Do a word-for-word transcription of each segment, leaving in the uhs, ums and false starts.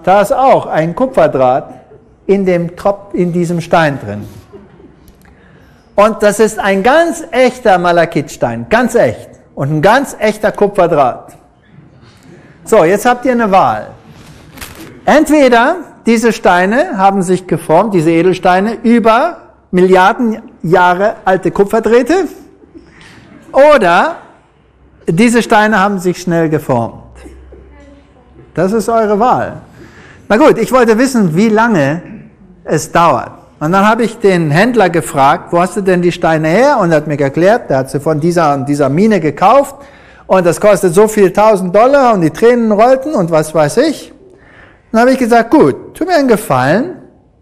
Da ist auch ein Kupferdraht in, dem Trop in diesem Stein drin. Und das ist ein ganz echter Malachitstein, ganz echt. Und ein ganz echter Kupferdraht. So, jetzt habt ihr eine Wahl. Entweder diese Steine haben sich geformt, diese Edelsteine, über Milliarden Jahre alte Kupferdrähte, oder diese Steine haben sich schnell geformt. Das ist eure Wahl. Na gut, ich wollte wissen, wie lange es dauert. Und dann habe ich den Händler gefragt, wo hast du denn die Steine her? Und er hat mir erklärt, der hat sie von dieser, dieser Mine gekauft und das kostet so viel tausend Dollar und die Tränen rollten und was weiß ich. Dann habe ich gesagt, gut, tu mir einen Gefallen,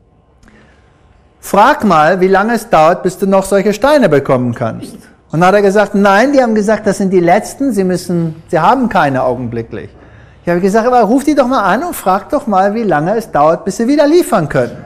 frag mal, wie lange es dauert, bis du noch solche Steine bekommen kannst. Und dann hat er gesagt, nein, die haben gesagt, das sind die letzten, sie müssen, sie haben keine augenblicklich. Ich habe gesagt, aber ruf die doch mal an und frag doch mal, wie lange es dauert, bis sie wieder liefern können.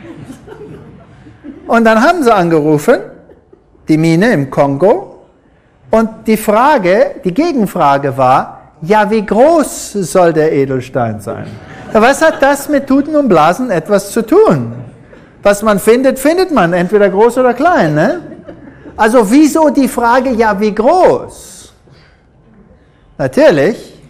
Und dann haben sie angerufen, die Mine im Kongo, und die Frage, die Gegenfrage war, ja, wie groß soll der Edelstein sein? Was hat das mit Tuten und Blasen etwas zu tun? Was man findet, findet man, entweder groß oder klein, ne? Also wieso die Frage, ja, wie groß? Natürlich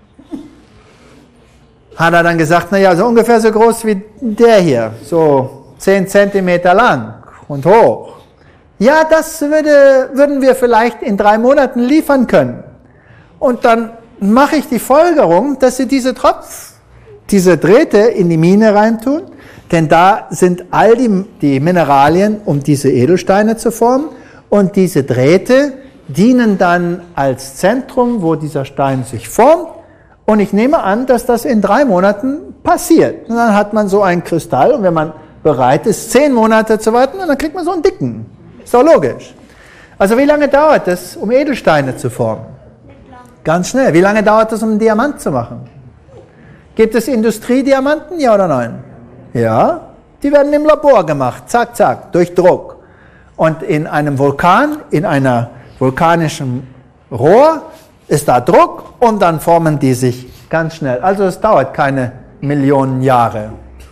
hat er dann gesagt, naja, so ungefähr so groß wie der hier, so zehn Zentimeter lang und hoch. Ja, das würde, würden wir vielleicht in drei Monaten liefern können. Und dann mache ich die Folgerung, dass sie diese Tropf, diese Drähte in die Mine reintun, denn da sind all die, die Mineralien, um diese Edelsteine zu formen, und diese Drähte dienen dann als Zentrum, wo dieser Stein sich formt, und ich nehme an, dass das in drei Monaten passiert. Und dann hat man so einen Kristall, und wenn man bereit ist, zehn Monate zu warten, und dann kriegt man so einen dicken. Ist doch logisch. Also wie lange dauert es, um Edelsteine zu formen? Ganz schnell. Wie lange dauert es, um einen Diamant zu machen? Gibt es Industriediamanten, ja oder nein? Ja, die werden im Labor gemacht, zack, zack, durch Druck. Und in einem Vulkan, in einer vulkanischen Rohr, ist da Druck und dann formen die sich ganz schnell. Also es dauert keine Millionen Jahre.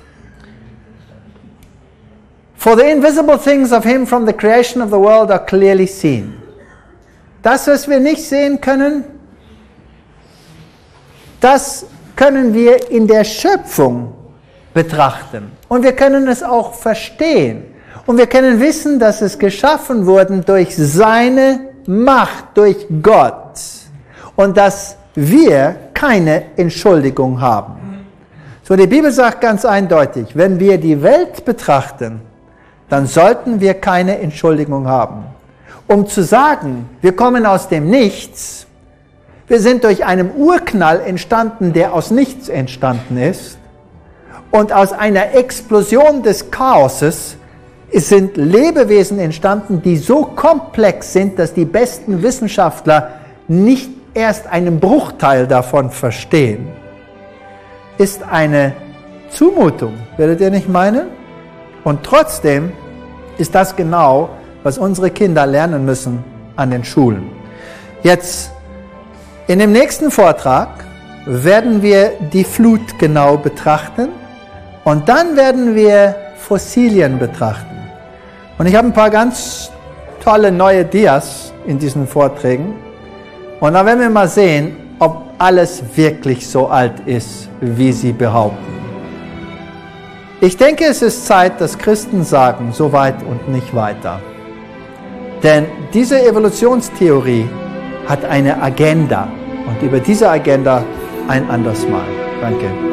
For the invisible things of him from the creation of the world are clearly seen. Das, was wir nicht sehen können, das können wir in der Schöpfung betrachten. Und wir können es auch verstehen. Und wir können wissen, dass es geschaffen wurde durch seine Macht, durch Gott. Und dass wir keine Entschuldigung haben. So, die Bibel sagt ganz eindeutig, wenn wir die Welt betrachten, dann sollten wir keine Entschuldigung haben. Um zu sagen, wir kommen aus dem Nichts, wir sind durch einen Urknall entstanden, der aus nichts entstanden ist, und aus einer Explosion des Chaoses sind Lebewesen entstanden, die so komplex sind, dass die besten Wissenschaftler nicht erst einen Bruchteil davon verstehen, ist eine Zumutung, werdet ihr nicht meinen? Und trotzdem ist das genau, was unsere Kinder lernen müssen an den Schulen. Jetzt, in dem nächsten Vortrag werden wir die Flut genau betrachten und dann werden wir Fossilien betrachten. Und ich habe ein paar ganz tolle neue Dias in diesen Vorträgen. Und dann werden wir mal sehen, ob alles wirklich so alt ist, wie sie behaupten. Ich denke, es ist Zeit, dass Christen sagen, so weit und nicht weiter. Denn diese Evolutionstheorie hat eine Agenda. Und über diese Agenda ein anderes Mal. Danke.